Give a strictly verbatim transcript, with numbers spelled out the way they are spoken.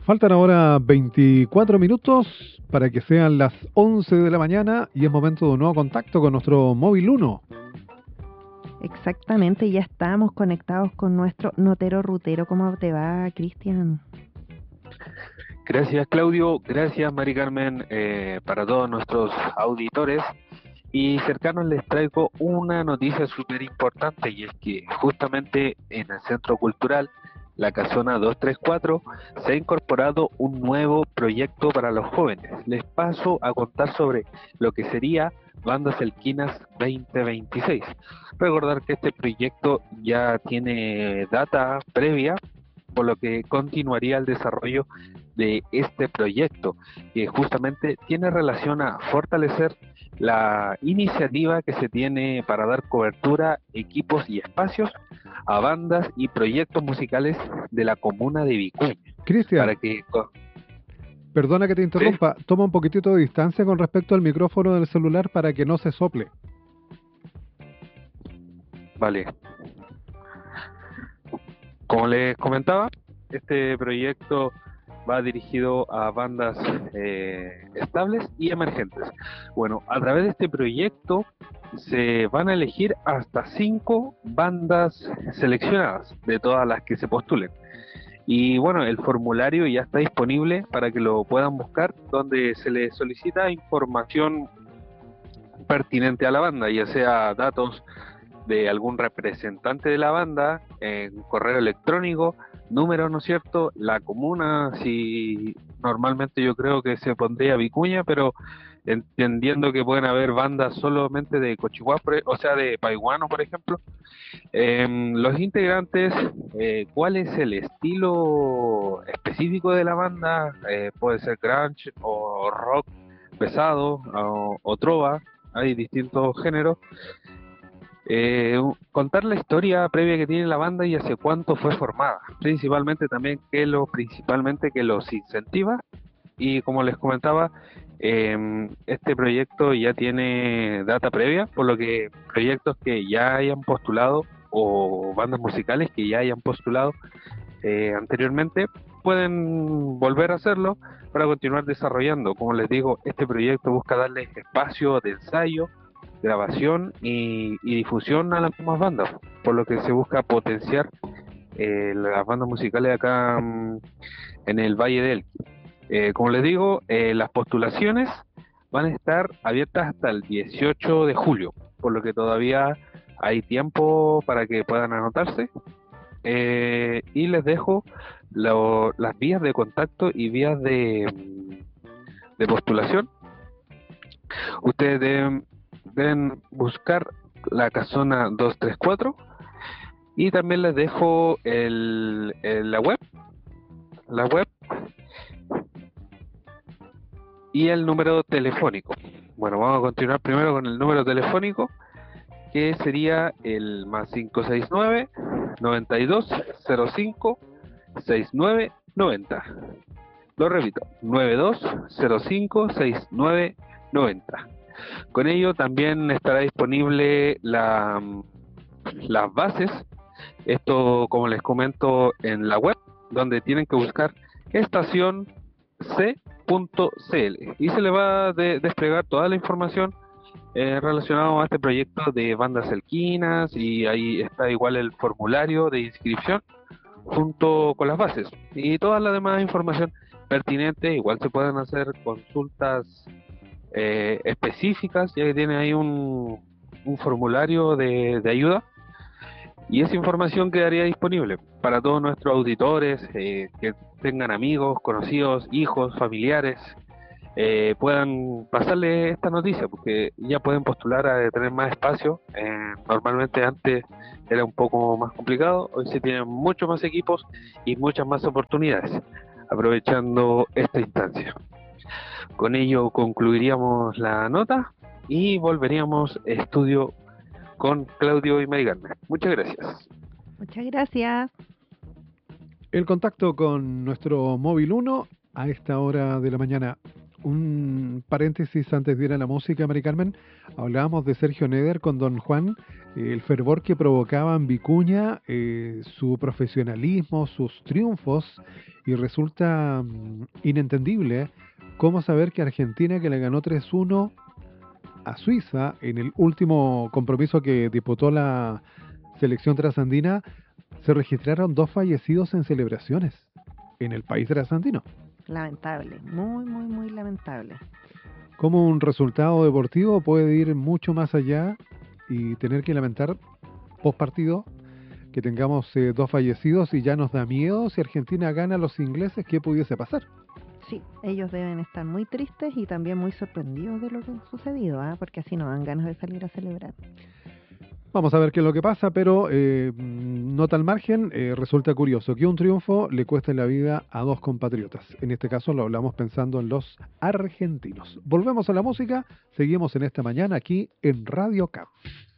Faltan ahora veinticuatro minutos para que sean las once de la mañana y es momento de un nuevo contacto con nuestro móvil uno. Exactamente, ya estamos conectados con nuestro notero rutero. ¿Cómo te va, Cristian? Gracias, Claudio. Gracias, Mari Carmen, eh, para todos nuestros auditores. Y cercanos les traigo una noticia súper importante, y es que justamente en el Centro Cultural La Casona doscientos treinta y cuatro se ha incorporado un nuevo proyecto para los jóvenes. Les paso a contar sobre lo que sería Bandas Elquinas veinte veintiséis. Recordar que este proyecto ya tiene data previa, por lo que continuaría el desarrollo de este proyecto, que justamente tiene relación a fortalecer la iniciativa que se tiene para dar cobertura, equipos y espacios a bandas y proyectos musicales de la comuna de Vicuña. Cristian, Para que, perdona que te interrumpa, ¿sí? Toma un poquitito de distancia con respecto al micrófono del celular para que no se sople. Vale. Como les comentaba, este proyecto va dirigido a bandas eh, estables y emergentes. Bueno, a través de este proyecto se van a elegir hasta cinco bandas seleccionadas de todas las que se postulen. Y bueno, el formulario ya está disponible para que lo puedan buscar, donde se les solicita información pertinente a la banda, ya sea datos de algún representante de la banda, en correo electrónico, número, ¿no es cierto?, la comuna, si normalmente yo creo que se pondría Vicuña, pero entendiendo que pueden haber bandas solamente de Cochihuá, o sea, de Paiguano, por ejemplo, eh, los integrantes, eh, cuál es el estilo específico de la banda, eh, puede ser grunge o rock pesado o, o trova, hay distintos géneros. Eh, contar la historia previa que tiene la banda y hace cuánto fue formada, principalmente también que lo principalmente que los incentiva. Y como les comentaba, eh, este proyecto ya tiene data previa, por lo que proyectos que ya hayan postulado o bandas musicales que ya hayan postulado eh, anteriormente pueden volver a hacerlo para continuar desarrollando. Como les digo, este proyecto busca darles espacio de ensayo, grabación y, y difusión a las mismas bandas, por lo que se busca potenciar eh, las bandas musicales acá mm, en el Valle del Elqui. Eh, como les digo, eh, las postulaciones van a estar abiertas hasta el dieciocho de julio, por lo que todavía hay tiempo para que puedan anotarse. Eh, y les dejo lo, las vías de contacto y vías de, de postulación. Ustedes deben deben buscar la casona doscientos treinta y cuatro y también les dejo el, el, la web la web y el número telefónico. Bueno, vamos a continuar primero con el número telefónico, que sería el más cinco seis nueve, noventa y dos, cero cinco, sesenta y nueve noventa. Lo repito, noventa y dos, cero cinco, sesenta y nueve noventa. Con ello también estará disponible la, las bases, esto como les comento en la web, donde tienen que buscar estación c punto c l y se le va a de, desplegar toda la información eh, relacionada a este proyecto de bandas elquinas, y ahí está igual el formulario de inscripción junto con las bases y toda la demás información pertinente. Igual se pueden hacer consultas Eh, específicas, ya que tiene ahí un, un formulario de, de ayuda, y esa información quedaría disponible para todos nuestros auditores eh, que tengan amigos, conocidos, hijos, familiares, eh, puedan pasarle esta noticia, porque ya pueden postular a tener más espacio. Eh, normalmente antes era un poco más complicado, hoy se tienen muchos más equipos y muchas más oportunidades, aprovechando esta instancia. Con ello concluiríamos la nota y volveríamos a estudio con Claudio y Mari Carmen. Muchas gracias. Muchas gracias. El contacto con nuestro móvil uno a esta hora de la mañana, un paréntesis antes de ir a la música, Mari Carmen. Hablábamos de Sergio Neder con Don Juan, eh, el fervor que provocaba en Vicuña, eh, su profesionalismo, sus triunfos, y resulta mm, inentendible cómo saber que Argentina, que le ganó tres uno a Suiza en el último compromiso que disputó la selección trasandina, se registraron dos fallecidos en celebraciones en el país trasandino. Lamentable, muy, muy, muy lamentable. Cómo un resultado deportivo puede ir mucho más allá y tener que lamentar post partido que tengamos eh, dos fallecidos, y ya nos da miedo si Argentina gana a los ingleses, ¿qué pudiese pasar? Sí, ellos deben estar muy tristes y también muy sorprendidos de lo que ha sucedido, ¿eh? Porque así no dan ganas de salir a celebrar. Vamos a ver qué es lo que pasa, pero eh, nota al margen, eh, resulta curioso que un triunfo le cueste la vida a dos compatriotas. En este caso lo hablamos pensando en los argentinos. Volvemos a la música, seguimos en esta mañana aquí en Radio C A P.